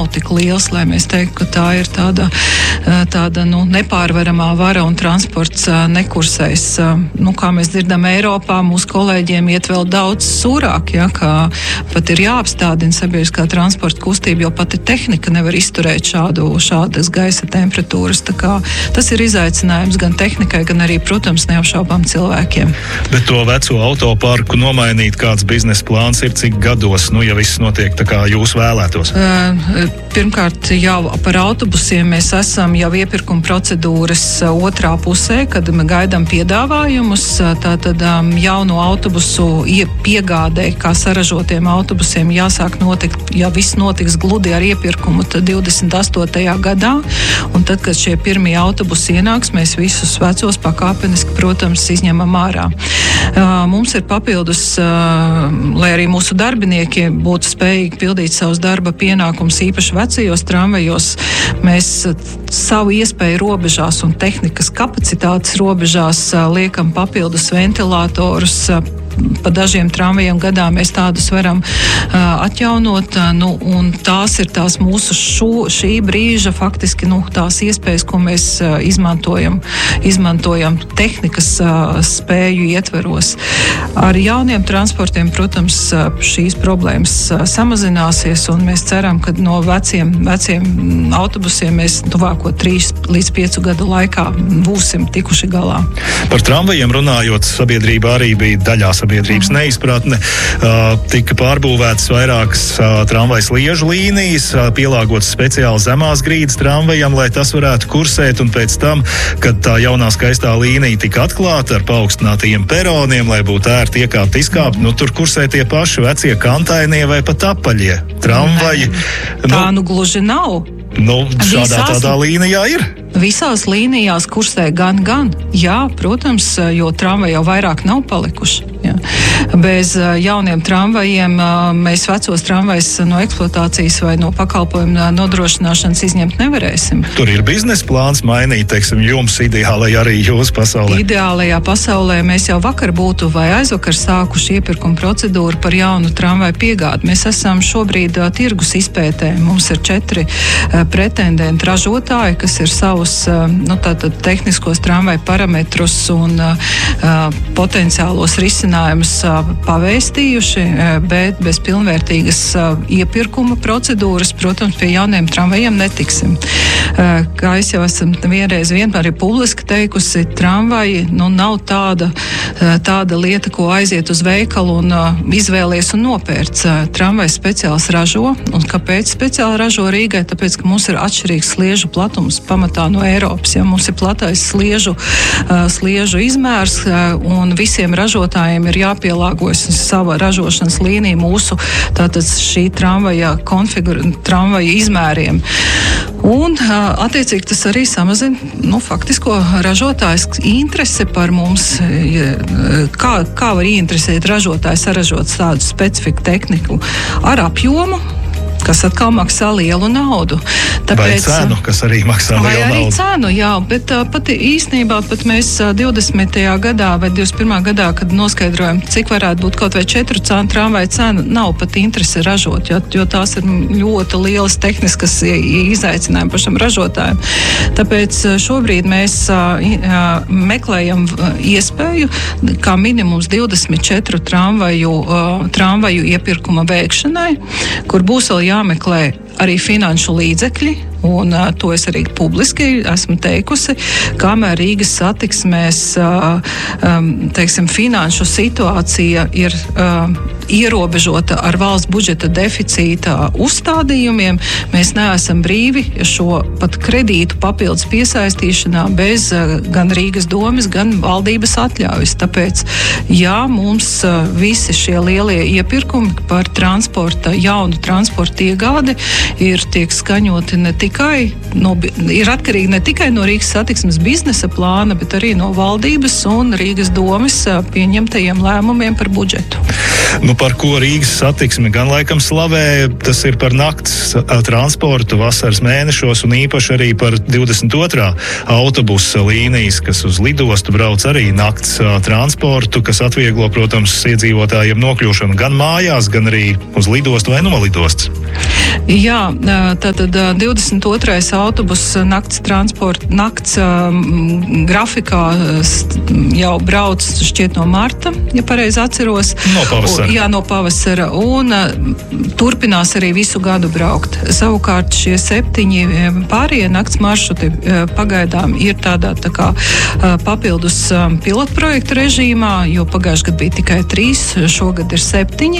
nav tik liels, lai mēs teiktu, ka tā ir tāda nepārvaramā vara un transports nekursēs. Kā mēs dzirdam Eiropā, mūsu kolēģiem iet vēl daudz sūrāk, kā pat ir jāapstādina sabiedriskā transporta kustība, jo pati tehnika nevar izturēt šādas gaisa temperatūras. Tā kā tas ir izaicinājums gan tehnikai, gan arī, protams, neapšaubām cilvēkiem. Bet to veco autoparku nomainīt, kāds biznesa plāns ir, cik gados, ja viss notiek tā kā jūs vēlētos? Pirmkārt, jau par autobusiem mēs esam jau iepirkuma procedūras otrā pusē, kad gaidām piedāvājumus. Tātad jauno autobusu piegādē, kā saražotiem autobusiem, jāsāk notikt, ja viss notiks gludi ar iepirkumu, tad 28. gadā. Un tad, kad šie pirmie autobusi ienāks, mēs visus vecos pakāpeniski, protams, izņemam ārā. Mums ir papildus, lai arī mūsu darbinieki būtu spējīgi pildīt savus darba pienākumus, īpaši vecajos tramvajos, mēs savu iespēju robežās un tehnikas kapacitātes robežās liekam papildus ventilatorus. Pa dažiem tramvajiem gadā mēs tādus varam atjaunot, un tās ir tās mūsu šī brīža faktiski tās iespējas, ko mēs izmantojam tehnikas spēju ietveros. Ar jauniem transportiem, protams, šīs problēmas samazināsies, un mēs ceram, ka no veciem autobusiem mēs tuvāko 3 līdz 5 gadu laikā būsim tikuši galā. Par tramvajiem runājot, sabiedrība arī bija daļā sabiedrības neizpratne. Tika pārbūvētas vairākas tramvajas liežu līnijas, pielāgotas speciāli zemās grīdas tramvajam, lai tas varētu kursēt, un pēc tam, kad tā jaunā skaistā līnija tika atklāta ar paaugstinātajiem peroniem, lai būtu ērti iekāpt, izkāpt, tur kursē tie paši vecie kantainie vai pat apaļie tramvaji. Tā gluži nav. Tādā līnijā ir. Visās līnijās kursē gan. Jā, protams, jo tramvaji jau vairāk nav palikuši. Jā. Bez jauniem tramvajiem mēs vecos tramvajus no eksploatācijas vai no pakalpojuma nodrošināšanas izņemt nevarēsim. Tur ir biznesa plāns mainīt, jums ideālajā arī jūsu pasaulē. Ideālajā pasaulē mēs jau vakar būtu vai aizvakar sākuši iepirkuma procedūru par jaunu tramvaju piegādi. Mēs esam šobrīd tirgus izpētē. Mums ir 4 pretendenti ražotāji, kas ir savus tehniskos tramvaju parametrus un potenciālos risinājumus pavēstījuši, bet bez pilnvērtīgas iepirkuma procedūras, protams, pie jauniem tramvajiem netiksim. Kā es jau esmu vienreiz arī publiski teikusi, tramvaji nav tāda lieta, ko aiziet uz veikalu un izvēlies un nopērts. Tramvajs speciāls ražo, un kāpēc speciāli ražo Rīgai? Tāpēc, ka mums ir atšķirīgs sliežu platums pamatā no Eiropas. Ja? Mums ir platais sliežu izmērs, un visiem ražotājiem ir jāpielāgojas sava ražošanas līnija mūsu tātad šī tramvaja izmēriem. Un, attiecīgi, tas arī samazina faktisko ražotājas interesi par mums. Kā var ieinteresēt ražotājs saražot tādu specifiku tehniku ar apjomu, kas atkal maksā lielu naudu. Vai cenu, kas arī maksā lielu naudu. Vai arī cenu, jā, bet pat īstenībā mēs 20. gadā vai 21. gadā, kad noskaidrojam, cik varētu būt kaut vai 4 tramvaju cena, nav pat interese ražot, jo tās ir ļoti lielas tehniskas izaicinājumi pašam ražotājiem. Tāpēc šobrīd mēs meklējam iespēju, kā minimums 24 tramvaju iepirkuma veikšanai, kur būs vēl jāmeklē arī finanšu līdzekļi, un to es arī publiski esmu teikusi, kamēr Rīgas satiksmēs, finanšu situācija ir ierobežota ar valsts budžeta deficīta uzstādījumiem, mēs neesam brīvi šo pat kredītu papildus piesaistīšanā bez gan Rīgas domes, gan valdības atļaujas. Tāpēc, mums visi šie lielie iepirkumi par jaunu transporta iegādi tiek skaņoti ir atkarīgi ne tikai no Rīgas satiksmes biznesa plāna, bet arī no valdības un Rīgas domes pieņemtajiem lēmumiem par budžetu. par ko Rīgas satiksme gan laikam slavē, tas ir par nakts transportu vasaras mēnešos un īpaši arī par 22. autobusa līnijas, kas uz lidostu brauc arī nakts transportu, kas atvieglo, protams, iedzīvotājiem nokļūšanu gan mājās, gan arī uz lidostu vai no lidostas. Jā, tātad 22. autobus nakts transporta, nakts grafikā jau brauc šķiet no marta, ja pareizi atceros. No pavasara. Jā, no pavasara. Un turpinās arī visu gadu braukt. Savukārt šie 7 pārējie nakts maršruti pagaidām ir tādā tā kā papildus pilotprojekta režīmā, jo pagājušajā gadā bija tikai 3, šogad ir 7.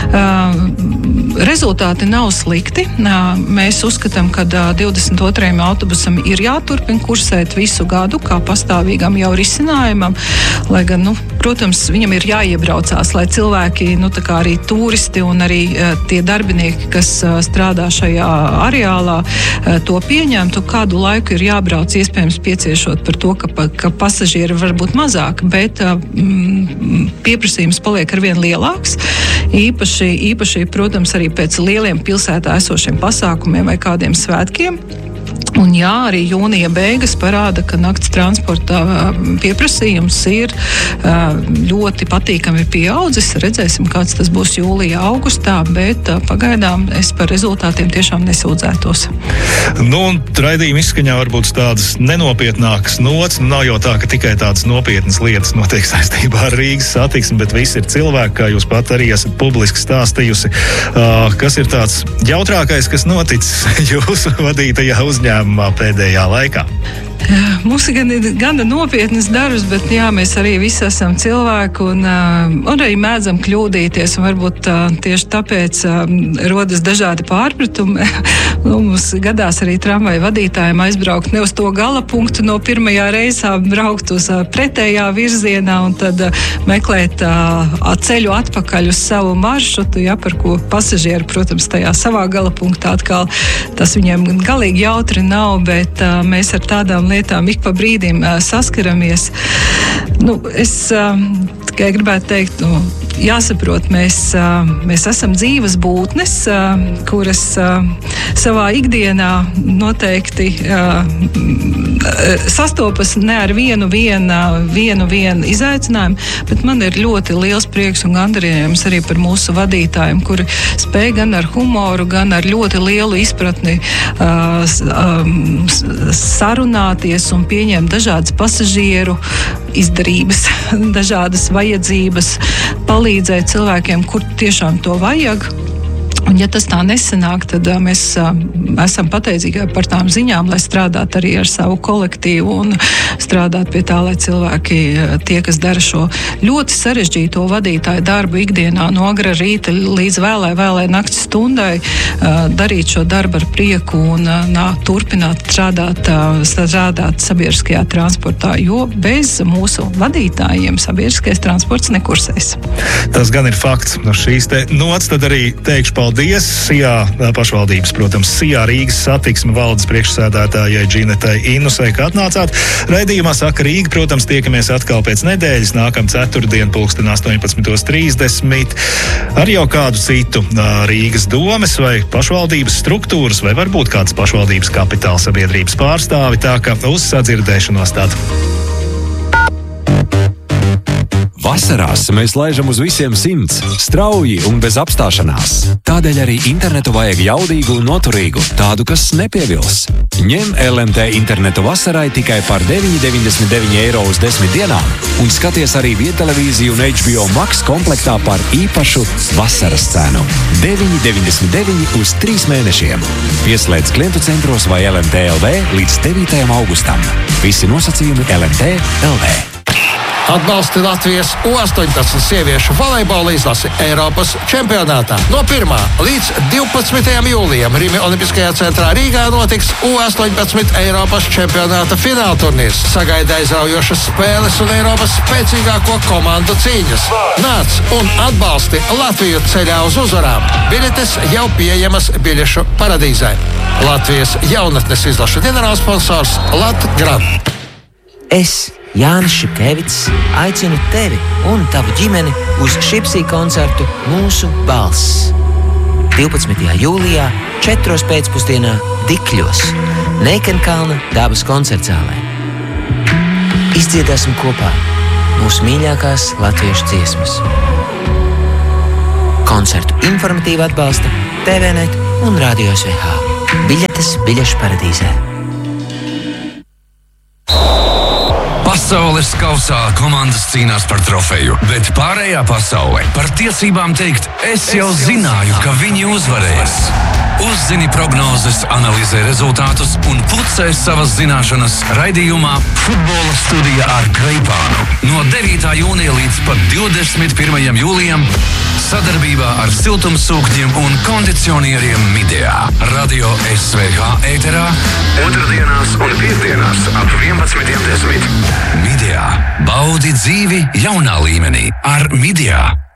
Rezultāti nav slikti. Mēs uzskatām, ka 22. autobusam ir jāturpina kursēt visu gadu, kā pastāvīgam jau risinājumam, lai gan, protams, viņam ir jāiebraucās, lai cilvēki, tā kā arī turisti un arī tie darbinieki, kas strādā šajā areālā, to pieņemtu. Kādu laiku ir jābrauc, iespējams pieciešot par to, ka pasažieri var būt mazāk, bet pieprasījums paliek arvien lielāks. Īpaši, protams, arī pēc lieliem pilsētā esošiem pasākumiem vai kādiem svētkiem. Un jā, arī jūnija beigas parāda, ka nakts transporta pieprasījums ir ļoti patīkami pieaudzis. Redzēsim, kāds tas būs jūlijā, augustā, bet pagaidām es par rezultātiem tiešām nesūdzētos. Raidījuma izskaņā varbūt tādas nenopietnākas nots. Nav jau tā, ka tikai tādas nopietnas lietas notiek saistībā ar Rīgas satiksmi, bet visi ir cilvēki, kā jūs pat arī esat publiski stāstījusi. Kas ir tāds jautrākais, kas noticis jūsu vadītajā uzņēmumā pēdējā laikā? Mums ir gana nopietnas darbs, bet jā, mēs arī visi esam cilvēki un arī mēdzam kļūdīties. Un varbūt tieši tāpēc rodas dažādi pārpratumi. Mums gadās arī tramvaja vadītājiem aizbraukt ne uz to gala punktu no pirmajā reisā, braukt uz pretējā virzienā un tad meklēt ceļu atpakaļ uz savu maršrutu, par ko pasažieri, protams, tajā savā gala punktā atkal tas viņiem galīgi jautri nav, bet mēs ar tādām lietām ik pa brīdim saskaramies. Es tikai gribētu teikt, jāsaprot, mēs esam dzīves būtnes, kuras savā ikdienā noteikti sastopas ne ar vienu izaicinājumu, bet man ir ļoti liels prieks un gandarījums arī par mūsu vadītājiem, kuri spēj gan ar humoru, gan ar ļoti lielu izpratni sarunāties un pieņemt dažādas pasažieru izdarības, dažādas vajadzības, palīdzēt cilvēkiem, kur tiešām to vajag. Un ja tas tā nesanāk, tad mēs esam pateicīgi par tām ziņām, lai strādātu arī ar savu kolektīvu un strādātu pie tā, lai cilvēki, tie, kas dara šo ļoti sarežģīto vadītāju darbu ikdienā no agra rīta līdz vēlai nakts stundai, darīt šo darbu ar prieku un turpināt strādāt sabiedriskajā transportā, jo bez mūsu vadītājiem sabiedriskais transports nekursēs. Tas gan ir fakts. No šīs nots tad arī teikšu paldies Sijā pašvaldības, protams, Sijā Rīgas satiksme valdes priekšsēdētājai Džinetai Innusai, ka atnācāt. Raidījumā Saka Rīga, protams, tiekamies atkal pēc nedēļas, nākam ceturtdien, 18:30, ar jau kādu citu Rīgas domes vai pašvaldības struktūras, vai varbūt kādas pašvaldības kapitāla sabiedrības pārstāvi, tā ka uz sadzirdēšanos tad. Vasarās mēs laižam uz visiem 100, strauji un bez apstāšanās. Tādēļ arī internetu vajag jaudīgu un noturīgu, tādu, kas nepievils. Ņem LMT internetu vasarai tikai par 9,99 eiro uz 10 dienām un skaties arī viedtelevīziju un HBO Max komplektā par īpašu vasaras cenu. 9,99 uz 3 mēnešiem. Pieslēdz klientu centros vai LMT LV līdz 9. augustam. Visi nosacījumi LMT LV. Atbalsti Latvijas U-18 sieviešu volejbola izlasi Eiropas čempionātā. No 1. līdz 12. jūlijam Rimi Olimpiskajā centrā Rīgā notiks U-18 Eiropas čempionāta finālturnīrs. Sagaida aizraujošas spēles un Eiropas spēcīgāko komandu cīņas. Nāc un atbalsti Latviju ceļā uz uzvarām. Biļetes jau pieejamas biļešu paradīzē. Latvijas jaunatnes izlašu ģenerālsponsors Latgrad. Es Jānis Šipkevics aicina tevi un tavu ģimeni uz Šipsī koncertu Mūsu balss. 12. jūlijā 4. pēcpusdienā Dikļos, Neikenkalna dabas koncertzālē. Izdziedāsim kopā mūsu mīļākās latviešu dziesmas. Koncertu informatīvi atbalsta TVNet un Radio SVH. Biļetes biļešu paradīzē. Pasaules kausā komandas cīnās par trofeju, bet pārējā pasaule par tiesībām teikt, es jau zināju, ka viņi uzvarēs. Uzzini prognozes, analizē rezultātus un pucē savas zināšanas raidījumā Futbola studija ar Kreipānu. No 9. jūnija līdz pat 21. jūlijam sadarbībā ar siltumsūkņiem un kondicionieriem Midea. Radio SVH ēterā otrdienās un piekdienās ap 11:10. Midea. Baudi dzīvi jaunā līmenī ar Midea.